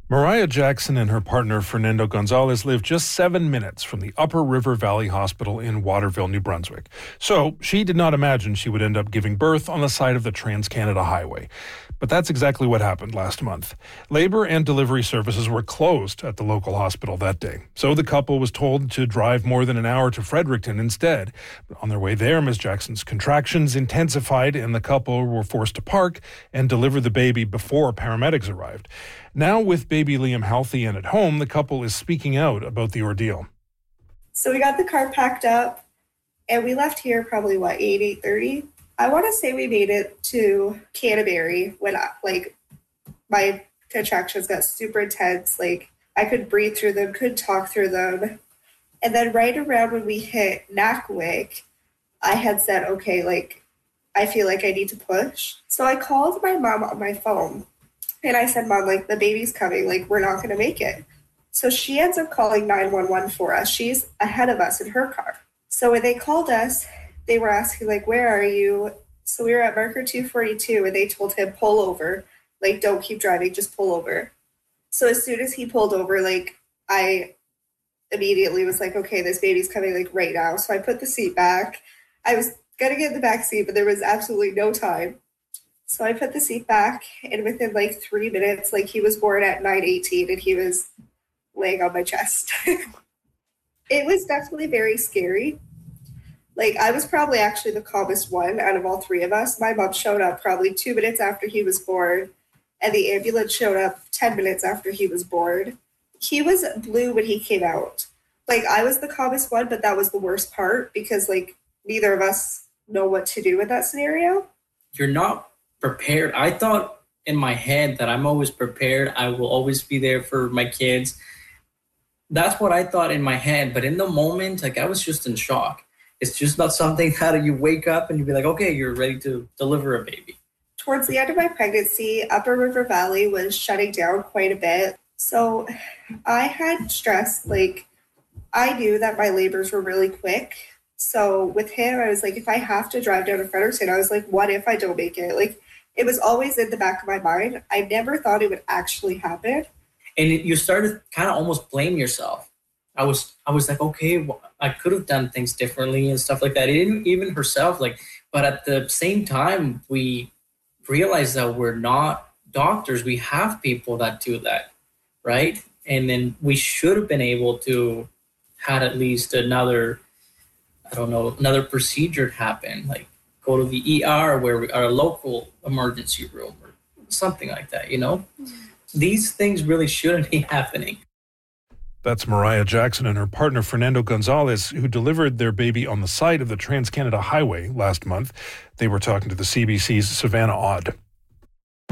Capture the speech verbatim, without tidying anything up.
Mariah Jackson and her partner Fernando Gonzalez live just seven minutes from the Upper River Valley Hospital in Waterville, New Brunswick. So she did not imagine she would end up giving birth on the side of the Trans-Canada Highway. But that's exactly what happened last month. Labor and delivery services were closed at the local hospital that day. So the couple was told to drive more than an hour to Fredericton instead. But on their way there, Miz Jackson's contractions intensified and the couple were forced to park and deliver the baby before paramedics arrived. Now, with baby Liam healthy and at home, the couple is speaking out about the ordeal. So we got the car packed up and we left here probably, what, eight, eight thirty? I want to say we made it to Canterbury when, I, like, my contractions got super intense. Like, I could breathe through them, could talk through them. And then right around when we hit Nakawik, I had said, okay, like, I feel like I need to push. So I called my mom on my phone. And I said, Mom, like, the baby's coming. Like, we're not going to make it. So she ends up calling nine one one for us. She's ahead of us in her car. So when they called us, they were asking, like, where are you? So we were at marker two forty-two, and they told him, pull over. Like, don't keep driving, just pull over. So as soon as he pulled over, like, I immediately was like, okay, this baby's coming, like, right now. So I put the seat back. I was going to get in the back seat, but there was absolutely no time. So I put the seat back, and within, like, three minutes, like, he was born at nine eighteen, and he was laying on my chest. It was definitely very scary. Like, I was probably actually the calmest one out of all three of us. My mom showed up probably two minutes after he was born, and the ambulance showed up ten minutes after he was born. He was blue when he came out. Like, I was the calmest one, but that was the worst part because, like, neither of us know what to do in that scenario. You're not prepared. I thought in my head that I'm always prepared. I will always be there for my kids. That's what I thought in my head. But in the moment, like, I was just in shock. It's just not something that you wake up and you be like, okay, you're ready to deliver a baby. Towards the end of my pregnancy, Upper River Valley was shutting down quite a bit. So I had stress. Like, I knew that my labors were really quick. So with him, I was like, if I have to drive down to Fredericton, I was like, what if I don't make it? Like, it was always in the back of my mind. I never thought it would actually happen. And you started kind of almost blame yourself. I was I was like, okay, well, I could have done things differently and stuff like that. Even, even herself, like, but at the same time, we realized that we're not doctors. We have people that do that, right? And then we should have been able to had at least another, I don't know, another procedure happen, like go to the E R where we are a local emergency room or something like that, you know? Mm-hmm. These things really shouldn't be happening. That's Mariah Jackson and her partner Fernando Gonzalez, who delivered their baby on the side of the Trans-Canada Highway last month. They were talking to the C B C's Savannah Odd.